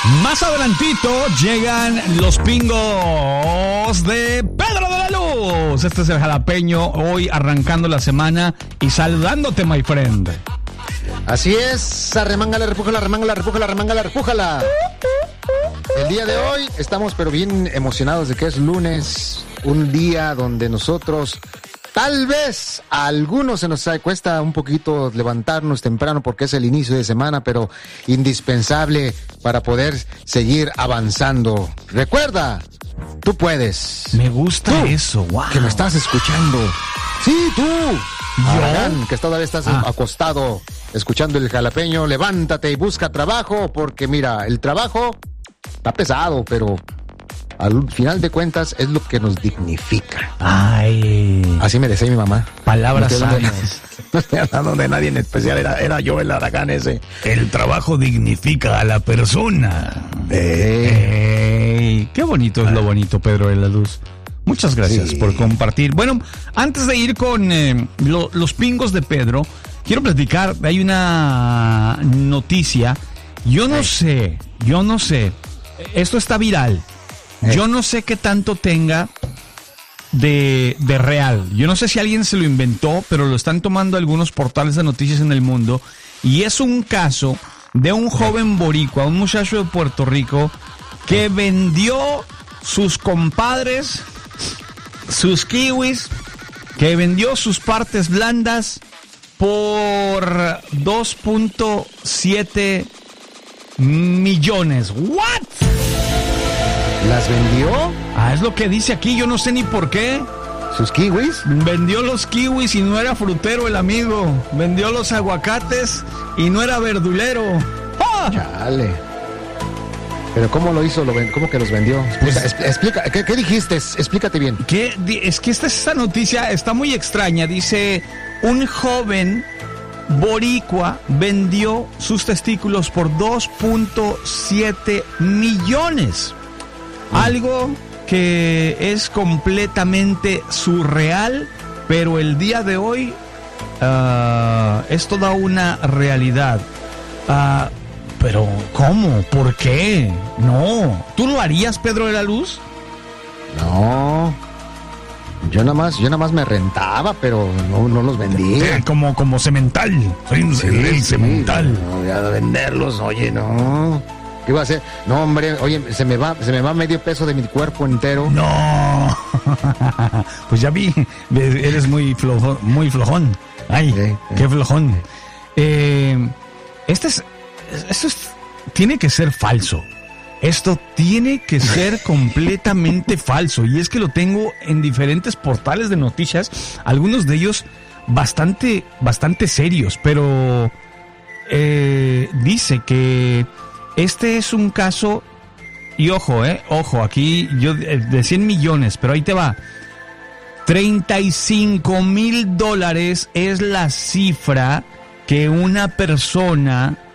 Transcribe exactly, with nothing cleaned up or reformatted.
Más adelantito llegan los pingos de Pedro de la Luz. Este es el jalapeño, hoy arrancando la semana y saludándote, my friend. Así es, arremángala, repújala, arremángala, repújala, arremángala, repújala. El día de hoy estamos pero bien emocionados de que es lunes, un día donde nosotros, tal vez a algunos se nos cuesta un poquito levantarnos temprano porque es el inicio de semana, pero indispensable para poder seguir avanzando. Recuerda, tú puedes. Me gusta tú, eso, wow. Que me estás escuchando. Sí, tú. Aragán, que todavía estás ah. acostado escuchando el jalapeño, levántate y busca trabajo, porque mira, el trabajo está pesado, pero al final de cuentas es lo que nos dignifica. Ay. Así me decía mi mamá. Palabras sanas. No estoy hablando de nadie en especial, era, era yo el Aragán ese. El trabajo dignifica a la persona. Eh. Ey, qué bonito es lo bonito, Pedro de la Luz. Muchas gracias sí. por compartir. Bueno, antes de ir con eh, lo, los pingos de Pedro, quiero platicar, hay una noticia. Yo no Ay. sé, yo no sé, esto está viral. Ay. Yo no sé qué tanto tenga de, de real. Yo no sé si alguien se lo inventó, pero lo están tomando algunos portales de noticias en el mundo. Y es un caso de un joven boricua, un muchacho de Puerto Rico, que vendió sus compadres, sus kiwis, que vendió sus partes blandas por dos punto siete millones. ¿What? ¿Las vendió? Ah, es lo que dice aquí, yo no sé ni por qué. ¿Sus kiwis? Vendió los kiwis y no era frutero el amigo. Vendió los aguacates y no era verdulero. ¡Ah! Chale. ¿Pero cómo lo hizo? ¿Cómo que los vendió? Explica, pues, explica ¿qué, ¿qué dijiste? Explícate bien. ¿Qué? Es que esta, esta noticia está muy extraña. Dice, un joven boricua vendió sus testículos por dos punto siete millones. Mm. Algo que es completamente surreal, pero el día de hoy uh, es toda una realidad. Uh, Pero, ¿cómo? ¿Por qué? No. ¿Tú lo harías, Pedro de la Luz? No. Yo nada más, yo nada más me rentaba, pero no, no los vendía. Como, como cemental. Soy un sí, sí, cemental. No voy a venderlos, oye, no. ¿Qué iba a hacer? No, hombre, oye, se me va, se me va medio peso de mi cuerpo entero. No. Pues ya vi, eres muy flojón, muy flojón. Ay, sí, sí. Qué flojón. Eh, este es... Esto es, tiene que ser falso. Esto tiene que ser completamente falso. Y es que lo tengo en diferentes portales de noticias. Algunos de ellos bastante, bastante serios. Pero eh, dice que este es un caso. Y ojo, eh, ojo, aquí yo de cien millones, pero ahí te va. treinta y cinco mil dólares es la cifra que una persona